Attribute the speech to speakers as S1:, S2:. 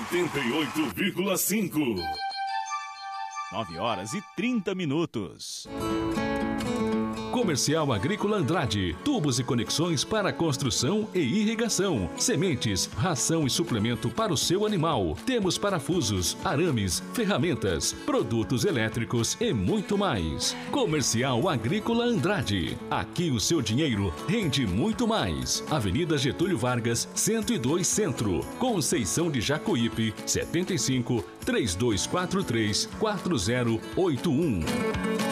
S1: 88,5.
S2: 9h30.
S3: Comercial Agrícola Andrade, tubos e conexões para construção e irrigação, sementes, ração e suplemento para o seu animal. Temos parafusos, arames, ferramentas, produtos elétricos e muito mais. Comercial Agrícola Andrade, aqui o seu dinheiro rende muito mais. Avenida Getúlio Vargas, 102 Centro, Conceição de Jacuípe, 75 3243 4081.